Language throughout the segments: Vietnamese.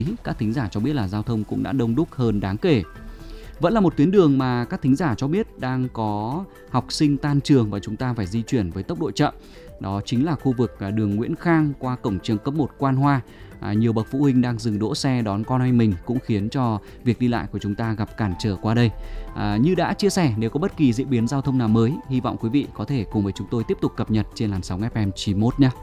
các thính giả cho biết là giao thông cũng đã đông đúc hơn đáng kể. Vẫn là một tuyến đường mà các thính giả cho biết đang có học sinh tan trường và chúng ta phải di chuyển với tốc độ chậm. Đó chính là khu vực đường Nguyễn Khang qua cổng trường cấp 1 Quan Hoa. Nhiều bậc phụ huynh đang dừng đỗ xe đón con em mình cũng khiến cho việc đi lại của chúng ta gặp cản trở qua đây. Như đã chia sẻ, nếu có bất kỳ diễn biến giao thông nào mới, hy vọng quý vị có thể cùng với chúng tôi tiếp tục cập nhật trên làn sóng FM 91 nhé.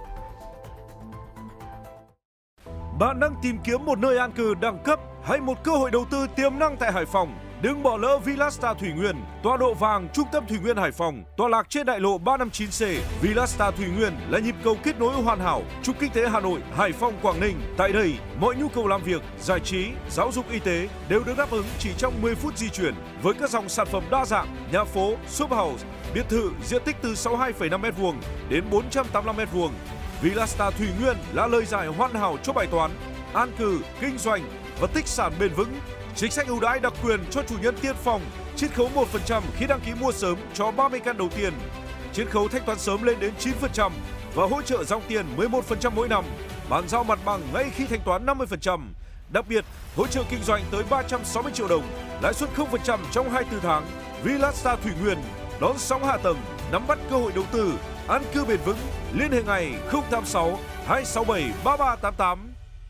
Bạn đang tìm kiếm một nơi an cư đẳng cấp hay một cơ hội đầu tư tiềm năng tại Hải Phòng? Đừng bỏ lỡ Villastar Thủy Nguyên, tọa độ vàng trung tâm Thủy Nguyên Hải Phòng, tọa lạc trên đại lộ 359C. Villastar Thủy Nguyên là nhịp cầu kết nối hoàn hảo trục kinh tế Hà Nội, Hải Phòng, Quảng Ninh. Tại đây, mọi nhu cầu làm việc, giải trí, giáo dục, y tế đều được đáp ứng chỉ trong 10 phút di chuyển với các dòng sản phẩm đa dạng, nhà phố, shop house, biệt thự diện tích từ 62,5 m² đến 485 m². Villastar Thủy Nguyên là lời giải hoàn hảo cho bài toán an cư, kinh doanh và tích sản bền vững. Chính sách ưu đãi đặc quyền cho chủ nhân tiên phong, chiết khấu 1% khi đăng ký mua sớm cho 30 căn đầu tiên, chiết khấu thanh toán sớm lên đến 9% và hỗ trợ dòng tiền 11% mỗi năm, bàn giao mặt bằng ngay khi thanh toán 50%. Đặc biệt, hỗ trợ kinh doanh tới 360 triệu đồng, lãi suất 0% trong 24 tháng. Villastar Thủy Nguyên đón sóng hạ tầng, nắm bắt cơ hội đầu tư, an cư bền vững. Liên hệ ngày 086 267 3388.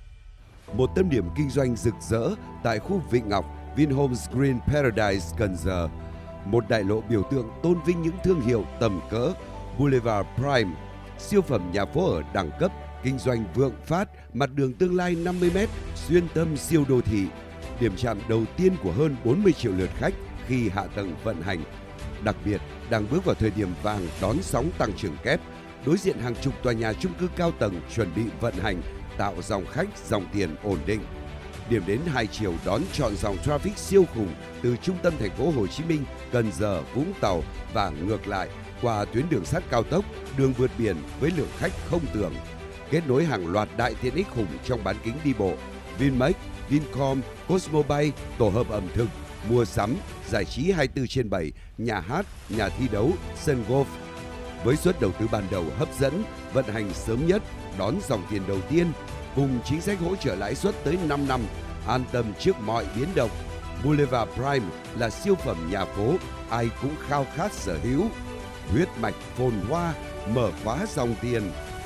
Một tâm điểm kinh doanh rực rỡ tại khu Vịnh Ngọc, Vinhomes Green Paradise, Cần Giờ. Một đại lộ biểu tượng tôn vinh những thương hiệu tầm cỡ. Boulevard Prime, siêu phẩm nhà phố ở đẳng cấp, kinh doanh vượng phát, mặt đường tương lai 50m, xuyên tâm siêu đô thị. Điểm chạm đầu tiên của hơn 40 triệu lượt khách khi hạ tầng vận hành. Đặc biệt, đang bước vào thời điểm vàng đón sóng tăng trưởng kép, đối diện hàng chục tòa nhà chung cư cao tầng chuẩn bị vận hành, tạo dòng khách, dòng tiền ổn định. Điểm đến hai chiều đón trọn dòng traffic siêu khủng từ trung tâm thành phố Hồ Chí Minh, Cần Giờ, Vũng Tàu và ngược lại qua tuyến đường sắt cao tốc, đường vượt biển với lượng khách không tưởng. Kết nối hàng loạt đại tiện ích khủng trong bán kính đi bộ, Vinmec, Vincom, Cosmobay, tổ hợp ẩm thực, mua sắm, giải trí 24/7, nhà hát, nhà thi đấu, sân golf. Với suất đầu tư ban đầu hấp dẫn, vận hành sớm nhất, đón dòng tiền đầu tiên, cùng chính sách hỗ trợ lãi suất tới 5 năm, an tâm trước mọi biến động. Boulevard Prime là siêu phẩm nhà phố, ai cũng khao khát sở hữu. Huyết mạch phồn hoa, mở khóa dòng tiền.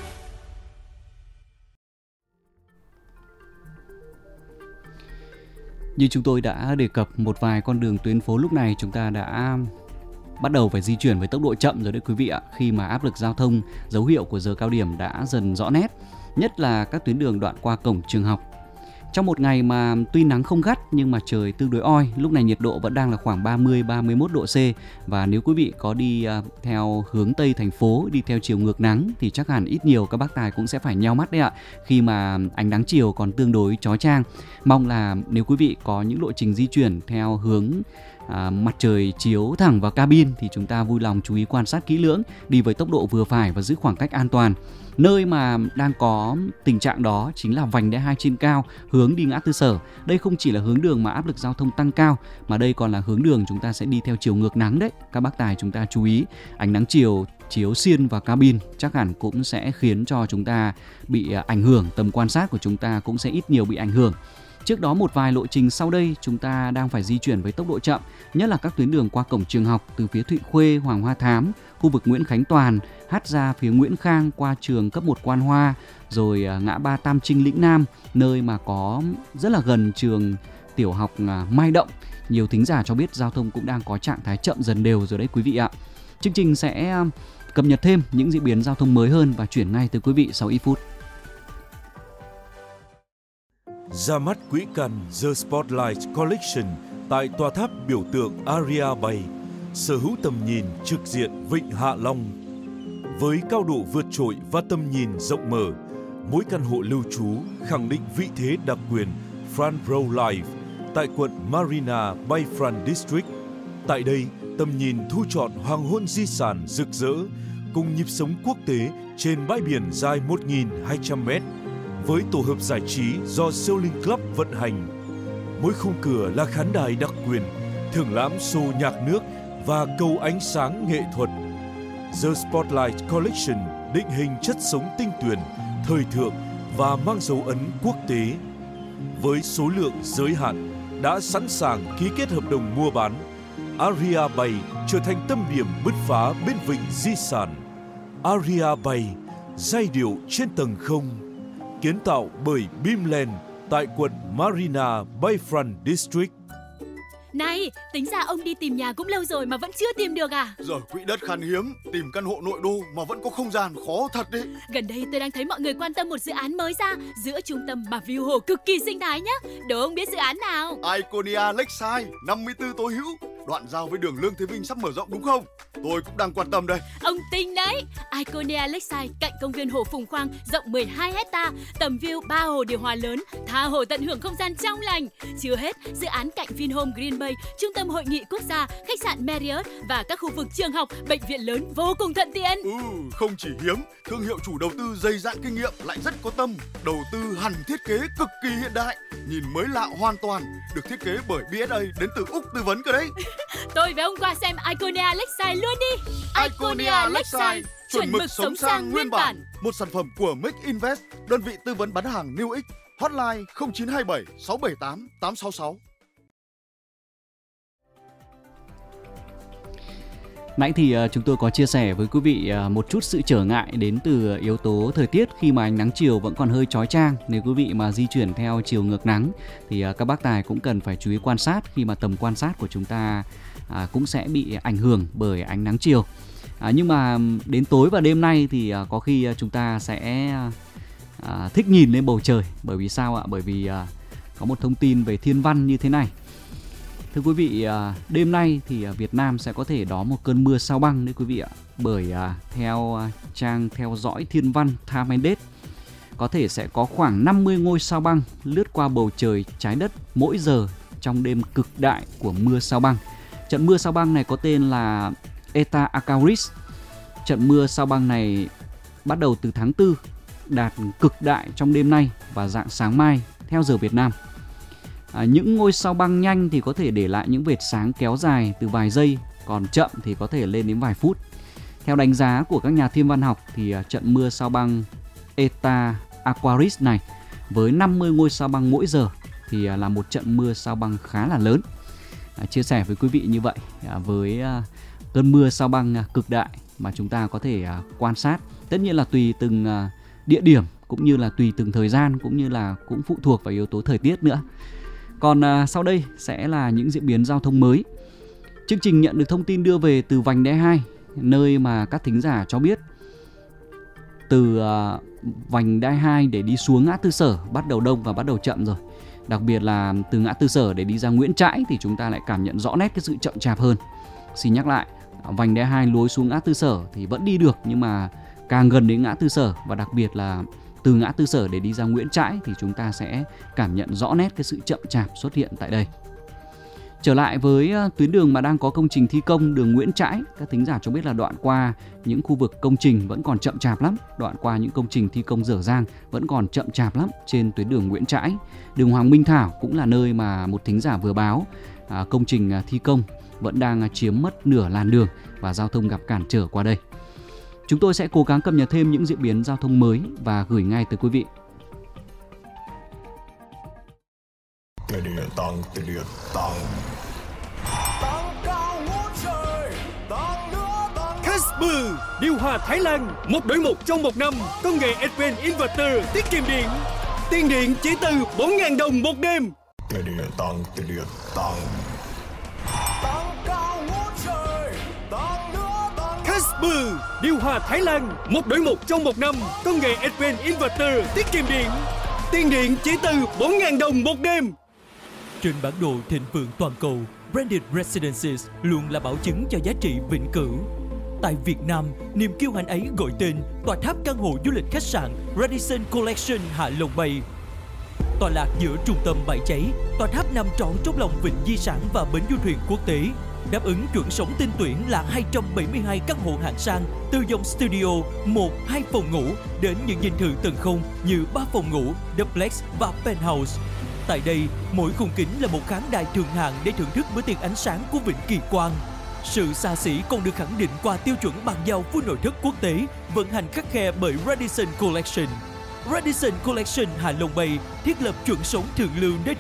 Như chúng tôi đã đề cập một vài con đường tuyến phố lúc này chúng ta đã bắt đầu phải di chuyển với tốc độ chậm rồi đấy quý vị ạ, khi mà áp lực giao thông, dấu hiệu của giờ cao điểm đã dần rõ nét, nhất là các tuyến đường đoạn qua cổng trường học. Trong một ngày mà tuy nắng không gắt nhưng mà trời tương đối oi, lúc này nhiệt độ vẫn đang là khoảng 30-31 độ C. Và nếu quý vị có đi theo hướng Tây thành phố, đi theo chiều ngược nắng thì chắc hẳn ít nhiều các bác tài cũng sẽ phải nheo mắt đấy ạ, khi mà ánh nắng chiều còn tương đối chói chang. Mong là nếu quý vị có những lộ trình di chuyển theo hướng mặt trời chiếu thẳng vào cabin thì chúng ta vui lòng chú ý quan sát kỹ lưỡng, đi với tốc độ vừa phải và giữ khoảng cách an toàn. Nơi mà đang có tình trạng đó chính là vành đai 2 trên cao hướng đi ngã tư Sở. Đây không chỉ là hướng đường mà áp lực giao thông tăng cao, mà đây còn là hướng đường chúng ta sẽ đi theo chiều ngược nắng đấy. Các bác tài chúng ta chú ý, ánh nắng chiều chiếu xiên vào cabin chắc hẳn cũng sẽ khiến cho chúng ta bị ảnh hưởng, tầm quan sát của chúng ta cũng sẽ ít nhiều bị ảnh hưởng. Trước đó một vài lộ trình sau đây chúng ta đang phải di chuyển với tốc độ chậm, nhất là các tuyến đường qua cổng trường học từ phía Thụy Khuê, Hoàng Hoa Thám, khu vực Nguyễn Khánh Toàn, hắt ra phía Nguyễn Khang qua trường cấp 1 Quan Hoa, rồi ngã ba Tam Trinh Lĩnh Nam, nơi mà có rất là gần trường tiểu học Mai Động. Nhiều thính giả cho biết giao thông cũng đang có trạng thái chậm dần đều rồi đấy quý vị ạ. Chương trình sẽ cập nhật thêm những diễn biến giao thông mới hơn và chuyển ngay tới quý vị sau ít phút. Ra mắt quỹ cần The Spotlight Collection tại tòa tháp biểu tượng Aria Bay, sở hữu tầm nhìn trực diện Vịnh Hạ Long. Với cao độ vượt trội và tầm nhìn rộng mở, mỗi căn hộ lưu trú khẳng định vị thế đặc quyền Front Row Life tại quận Marina Bayfront District. Tại đây, tầm nhìn thu trọn hoàng hôn di sản rực rỡ cùng nhịp sống quốc tế trên bãi biển dài 1.200 m. Với tổ hợp giải trí do Sailing Club vận hành. Mỗi khung cửa là khán đài đặc quyền, thưởng lãm show nhạc nước và cầu ánh sáng nghệ thuật. The Spotlight Collection định hình chất sống tinh tuyền, thời thượng và mang dấu ấn quốc tế. với số lượng giới hạn đã sẵn sàng ký kết hợp đồng mua bán. Aria Bay trở thành tâm điểm bứt phá bên vịnh di sản. Aria Bay, giai điệu trên tầng không, kiến tạo bởi Beamland tại quận Marina Bayfront District. Này, tính ra ông đi tìm nhà cũng lâu rồi mà vẫn chưa tìm được à? Giờ quỹ đất khan hiếm, tìm căn hộ nội đô mà vẫn có không gian khó thật đấy. Gần đây tôi đang thấy mọi người quan tâm một dự án mới ra giữa trung tâm và view hồ cực kỳ sinh thái nhá. Đố ông biết dự án nào? Iconia Lakeside, 54 tố hữu, đoạn giao với đường Lương Thế Vinh sắp mở rộng đúng không? Tôi cũng đang quan tâm đây. Ông tinh đấy. Iconia Lakeside cạnh công viên hồ Phùng Khoang rộng 12 hecta, tầm view 3 hồ điều hòa lớn, tha hồ tận hưởng không gian trong lành. Chưa hết, dự án cạnh Vinhome Green Bay, trung tâm hội nghị quốc gia, khách sạn Marriott và các khu vực trường học, bệnh viện lớn vô cùng thuận tiện. Không chỉ hiếm, thương hiệu chủ đầu tư dày dạn kinh nghiệm lại rất có tâm. Đầu tư hẳn thiết kế cực kỳ hiện đại, nhìn mới lạ hoàn toàn, được thiết kế bởi BSA đến từ Úc tư vấn cơ đấy. Tôi với ông qua xem Iconia Lakeside luôn đi. Iconia Lakeside, chuẩn mực sống sang nguyên bản. Một sản phẩm của Make Invest, đơn vị tư vấn bán hàng New X. Hotline 0927 678 866. Nãy thì chúng tôi có chia sẻ với quý vị một chút sự trở ngại đến từ yếu tố thời tiết khi mà ánh nắng chiều vẫn còn hơi chói chang. Nếu quý vị mà di chuyển theo chiều ngược nắng thì các bác tài cũng cần phải chú ý quan sát khi mà tầm quan sát của chúng ta cũng sẽ bị ảnh hưởng bởi ánh nắng chiều. Nhưng mà đến tối và đêm nay thì có khi chúng ta sẽ thích nhìn lên bầu trời. Bởi vì sao ạ? Bởi vì có một thông tin về thiên văn như thế này. Thưa quý vị, đêm nay thì Việt Nam sẽ có thể đón một cơn mưa sao băng đấy quý vị ạ. Bởi theo trang theo dõi thiên văn Time and Date, có thể sẽ có khoảng 50 ngôi sao băng lướt qua bầu trời trái đất mỗi giờ trong đêm cực đại của mưa sao băng. Trận mưa sao băng này có tên là Eta Aquarius. Trận mưa sao băng này bắt đầu từ tháng 4, đạt cực đại trong đêm nay và rạng sáng mai theo giờ Việt Nam. Những ngôi sao băng nhanh thì có thể để lại những vệt sáng kéo dài từ vài giây, còn chậm thì có thể lên đến vài phút. Theo đánh giá của các nhà thiên văn học thì trận mưa sao băng Eta Aquarius này với 50 ngôi sao băng mỗi giờ thì là một trận mưa sao băng khá là lớn. Chia sẻ với quý vị như vậy với cơn mưa sao băng cực đại mà chúng ta có thể quan sát. Tất nhiên là tùy từng địa điểm cũng như là tùy từng thời gian, cũng như là cũng phụ thuộc vào yếu tố thời tiết nữa. Còn sau đây sẽ là những diễn biến giao thông mới. Chương trình nhận được thông tin đưa về từ vành đai 2, nơi mà các thính giả cho biết từ vành đai 2 để đi xuống ngã tư Sở bắt đầu đông và bắt đầu chậm rồi. Đặc biệt là từ ngã tư Sở để đi ra Nguyễn Trãi thì chúng ta lại cảm nhận rõ nét cái sự chậm chạp hơn. Xin nhắc lại, vành đai 2 lối xuống ngã tư Sở thì vẫn đi được, nhưng mà càng gần đến ngã tư Sở và đặc biệt là từ ngã tư Sở để đi ra Nguyễn Trãi thì chúng ta sẽ cảm nhận rõ nét cái sự chậm chạp xuất hiện tại đây. Trở lại với tuyến đường mà đang có công trình thi công, đường Nguyễn Trãi, các thính giả cho biết là đoạn qua những khu vực công trình vẫn còn chậm chạp lắm. Đoạn qua những công trình thi công dở dang vẫn còn chậm chạp lắm trên tuyến đường Nguyễn Trãi. Đường Hoàng Minh Thảo cũng là nơi mà một thính giả vừa báo công trình thi công vẫn đang chiếm mất nửa làn đường và giao thông gặp cản trở qua đây. Chúng tôi sẽ cố gắng cập nhật thêm những diễn biến giao thông mới và gửi ngay tới quý vị. Casper, điều hòa Thái Lan, một đổi một trong một năm, công nghệ Advanced Inverter tiết kiệm điện. Tiền điện chỉ từ 4.000 đồng một đêm. Tiền điện tăng. Casper, điều hòa Thái Lan, một đổi một trong một năm, công nghệ Advanced Inverter tiết kiệm điện. Tiền điện chỉ từ 4.000 đồng một đêm. Trên bản đồ thịnh vượng toàn cầu, Branded Residences luôn là bảo chứng cho giá trị vĩnh cửu. Tại Việt Nam, niềm kiêu hãnh ấy gọi tên tòa tháp căn hộ du lịch khách sạn Radisson Collection Hạ Long Bay. Tọa lạc giữa trung tâm Bãi Cháy, tòa tháp nằm trọn trong lòng vịnh di sản và bến du thuyền quốc tế, đáp ứng chuẩn sống tinh tuyển là 272 căn hộ hạng sang từ dòng studio 1-2 phòng ngủ đến những dinh thự tầng không như 3 phòng ngủ, duplex và penthouse. Tại đây, mỗi khung kính là một khán đài thượng hạng để thưởng thức bữa tiệc ánh sáng của vịnh Kỳ Quan. Sự xa xỉ còn được khẳng định qua tiêu chuẩn bàn giao full nội thất quốc tế, vận hành khắt khe bởi Radisson Collection. Radisson Collection Hạ Long Bay thiết lập chuẩn sống thượng lưu nơi